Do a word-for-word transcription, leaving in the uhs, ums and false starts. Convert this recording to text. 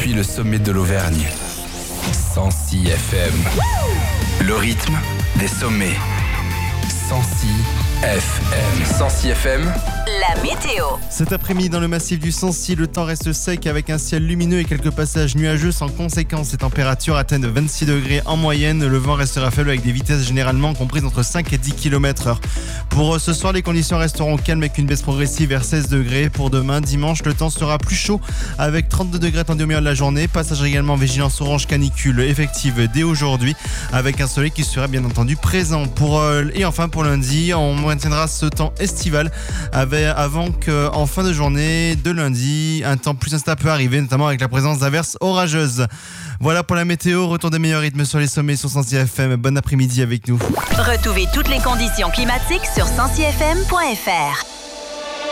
depuis le sommet de l'Auvergne. cent six F M. Le rythme des sommets. cent six F M. cent six F M. La météo. Cet après-midi dans le massif du Sancy, le temps reste sec avec un ciel lumineux et quelques passages nuageux. Sans conséquence, les températures atteignent vingt-six degrés en moyenne. Le vent restera faible avec des vitesses généralement comprises entre cinq et dix kilomètres heure. Pour ce soir, les conditions resteront calmes avec une baisse progressive vers seize degrés. Pour demain, dimanche, le temps sera plus chaud avec trente-deux degrés attendus au milieu de la journée. Passage également vigilance orange canicule effective dès aujourd'hui avec un soleil qui sera bien entendu présent. Pour, euh, et enfin pour lundi, on maintiendra ce temps estival avec avant qu'en fin de journée de lundi, un temps plus instable peut arriver, notamment avec la présence d'averses orageuses. Voilà pour la météo, retour des meilleurs rythmes sur les sommets sur cent six F M. Bon après-midi avec nous. Retrouvez toutes les conditions climatiques sur cent six F M point F R.